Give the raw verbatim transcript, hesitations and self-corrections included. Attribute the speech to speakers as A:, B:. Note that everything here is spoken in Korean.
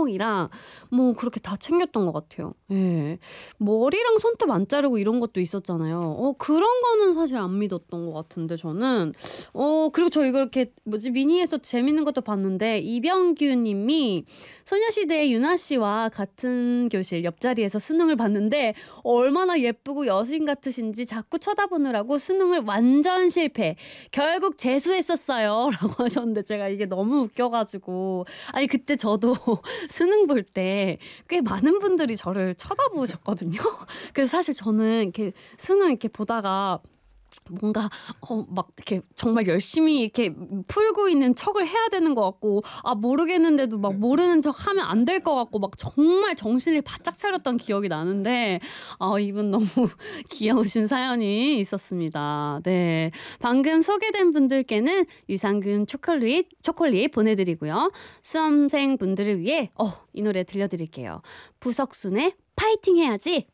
A: 행동이랑 뭐 그렇게 다 챙겼던 것 같아요. 예. 머리랑 손톱 안 자르고 이런 것도 있었잖아요. 어 그런 거는 사실 안 믿었던 것 같은데 저는. 어 그리고 저 이거 이렇게 뭐지 미니에서 재밌는 것도 봤는데 이병규 님이 소녀시대의 유나 씨와 같은 교실 옆자리에서 수능을 봤는데 얼마나 예쁘고 여신 같으신지 자꾸 쳐다보느라고 수능을 완전 실패. 결국 재수했었어요. 라고 하셨는데 제가 이게 너무 웃겨가지고. 아니, 그때 저도 수능 볼 때 꽤 많은 분들이 저를 쳐다보셨거든요. 그래서 사실 저는 이렇게 수능 이렇게 보다가 뭔가 어 막 이렇게 정말 열심히 이렇게 풀고 있는 척을 해야 되는 것 같고 아 모르겠는데도 막 모르는 척 하면 안 될 것 같고 막 정말 정신을 바짝 차렸던 기억이 나는데 아 이분 너무 귀여우신 사연이 있었습니다. 네. 방금 소개된 분들께는 유산균 초콜릿 초콜릿 보내드리고요. 수험생 분들을 위해 어 이 노래 들려드릴게요. 부석순의 파이팅 해야지.